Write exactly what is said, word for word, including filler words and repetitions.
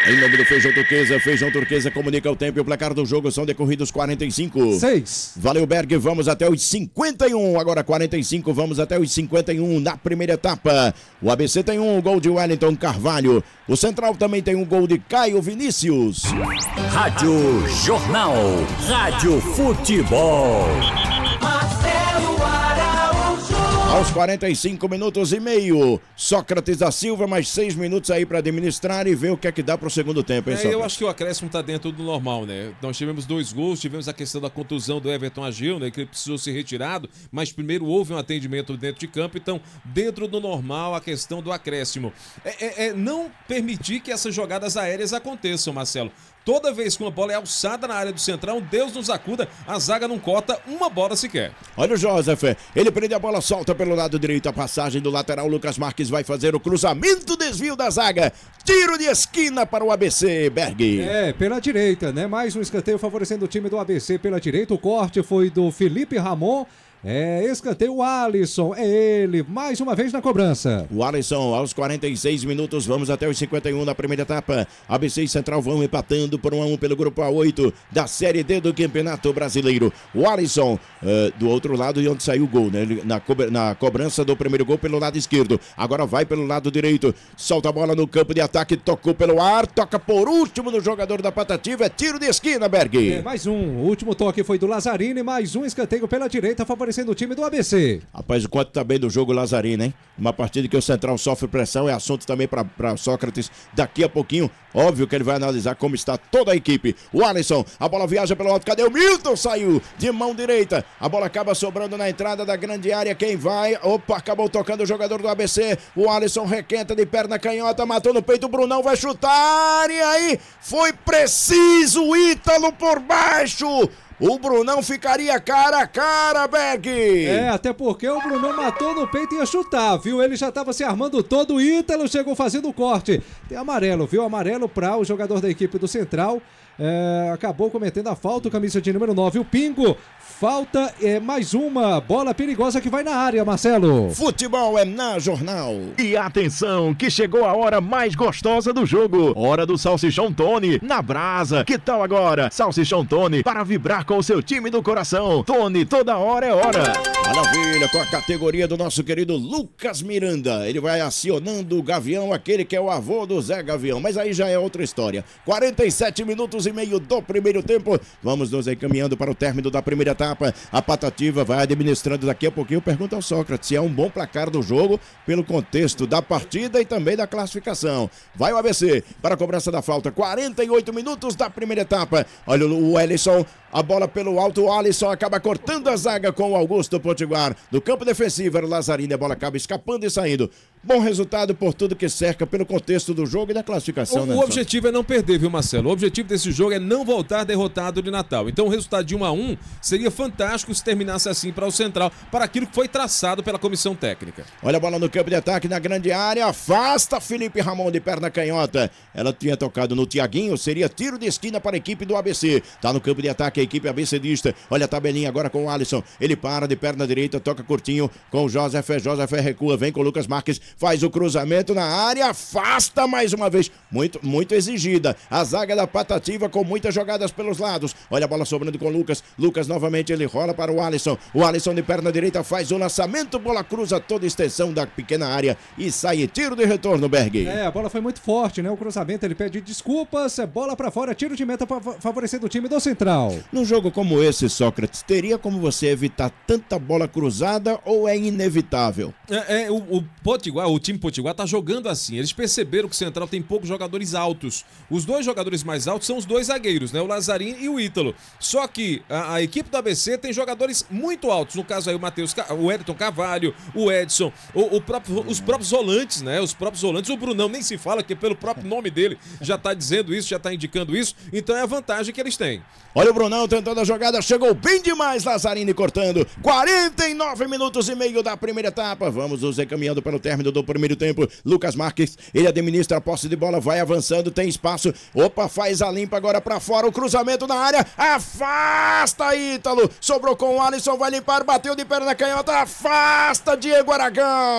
Em nome do Feijão Turquesa, Feijão Turquesa comunica o tempo e o placar do jogo, são decorridos quarenta e cinco. seis. Valeu, Berg, vamos até os cinquenta e um, agora quarenta e cinco, vamos até os cinquenta e um na primeira etapa. O A B C tem um gol de Wellington Carvalho, o Central também tem um gol de Caio Vinícius. Rádio Jornal, Rádio Futebol. Aos quarenta e cinco minutos e meio, Sócrates da Silva, mais seis minutos aí para administrar e ver o que é que dá para o segundo tempo, hein, é, eu acho que o acréscimo está dentro do normal, né? Nós tivemos dois gols, tivemos a questão da contusão do Everton Agil, né? Que ele precisou ser retirado, mas primeiro houve um atendimento dentro de campo, então dentro do normal a questão do acréscimo. É, é, é não permitir que essas jogadas aéreas aconteçam, Marcelo. Toda vez que uma bola é alçada na área do Central, Deus nos acuda, a zaga não corta uma bola sequer. Olha o Joseph, ele prende a bola, solta pelo lado direito, a passagem do lateral, Lucas Marques vai fazer o cruzamento, desvio da zaga, tiro de esquina para o A B C, Berg. É, pela direita, né? Mais um escanteio favorecendo o time do A B C pela direita, o corte foi do Felipe Ramon. É, escanteio, o Alisson, é ele, mais uma vez na cobrança. O Alisson, aos quarenta e seis minutos, vamos até os cinquenta e um na primeira etapa. A B C e Central vão empatando por um a um pelo grupo A oito da Série D do Campeonato Brasileiro. O Alisson, uh, do outro lado, e onde saiu o gol, né? Na, co na cobrança do primeiro gol pelo lado esquerdo. Agora vai pelo lado direito, solta a bola no campo de ataque, tocou pelo ar, toca por último no jogador da Patativa, é tiro de esquina, Berg. É, mais um, o último toque foi do Lazzarini, mais um escanteio pela direita, favorecendo o time do A B C. Rapaz, o quanto tá bem do jogo Lazzarini, hein? Uma partida que o Central sofre pressão, é assunto também para Sócrates. Daqui a pouquinho, óbvio que ele vai analisar como está toda a equipe. O Alisson, a bola viaja pelo alto, cadê o Milton? Saiu de mão direita, a bola acaba sobrando na entrada da grande área, quem vai? Opa, acabou tocando o jogador do A B C, o Alisson requenta de perna canhota, matou no peito, o Brunão vai chutar, e aí? Foi preciso, o Ítalo por baixo! O Brunão ficaria cara a cara, Berg. É, até porque o Brunão matou no peito e ia chutar, viu? Ele já estava se armando todo, o Ítalo chegou fazendo o corte. Tem amarelo, viu? Amarelo para o jogador da equipe do Central. É, acabou cometendo a falta, o camisa de número nove, o Pingo. Falta, é mais uma bola perigosa que vai na área, Marcelo. Futebol é na Jornal. E atenção, que chegou a hora mais gostosa do jogo. Hora do Salsichão Tony, na brasa. Que tal agora? Salsichão Tony, para vibrar com o seu time do coração. Tony, toda hora é hora. Maravilha, com a categoria do nosso querido Lucas Miranda. Ele vai acionando o Gavião, aquele que é o avô do Zé Gavião. Mas aí já é outra história. quarenta e sete minutos e meio do primeiro tempo. Vamos nos encaminhando para o término da primeira etapa. A Patativa vai administrando daqui a pouquinho. Pergunta ao Sócrates se é um bom placar do jogo pelo contexto da partida e também da classificação. Vai o A B C para a cobrança da falta. quarenta e oito minutos da primeira etapa. Olha o Ellison, a bola pelo alto. O Alisson acaba cortando a zaga com o Augusto Potiguar. Do campo defensivo era o Lazzarini. A bola acaba escapando e saindo. Bom resultado por tudo que cerca pelo contexto do jogo e da classificação. O, né, o objetivo é não perder, viu, Marcelo? O objetivo desse jogo é não voltar derrotado de Natal. Então o resultado de um a um seria fantástico se terminasse assim para o Central, para aquilo que foi traçado pela comissão técnica. Olha a bola no campo de ataque na grande área, afasta Felipe Ramon de perna canhota. Ela tinha tocado no Tiaguinho, seria tiro de esquina para a equipe do A B C. Tá no campo de ataque a equipe ABCdista. Olha a tabelinha agora com o Alisson. Ele para de perna direita, toca curtinho com o Joseph. Joseph recua, vem com o Lucas Marques, faz o cruzamento na área, afasta mais uma vez. Muito, muito exigida. A zaga da Patativa com muitas jogadas pelos lados. Olha a bola sobrando com o Lucas. Lucas novamente, ele rola para o Alisson. O Alisson de perna direita faz o lançamento, bola cruza toda a extensão da pequena área e sai tiro de retorno, Berg. É, a bola foi muito forte, né? O cruzamento, ele pede desculpas, bola pra fora, tiro de meta favorecendo o time do Central. Num jogo como esse, Sócrates, teria como você evitar tanta bola cruzada ou é inevitável? É, é o, o Potiguar, o time Potiguar tá jogando assim. Eles perceberam que o Central tem poucos jogadores altos. Os dois jogadores mais altos são os dois zagueiros, né? O Lazzarini e o Ítalo. Só que a, a equipe do A B C tem jogadores muito altos. No caso aí o Matheus, o Everton Carvalho, o Edson, o, o próprio, os próprios volantes, né? Os próprios volantes. O Brunão nem se fala, que pelo próprio nome dele já tá dizendo isso, já tá indicando isso. Então é a vantagem que eles têm. Olha o Brunão tentando a jogada, chegou bem demais, Lazzarini cortando. quarenta e nove minutos e meio da primeira etapa. Vamos nos encaminhando para o término do primeiro tempo. Lucas Marques, ele administra a posse de bola, vai avançando, tem espaço. Opa, faz a limpa agora para fora, o cruzamento na área. Afasta Ítalo, sobrou com o Alisson, vai limpar, bateu de perna canhota, afasta Diego Aragão.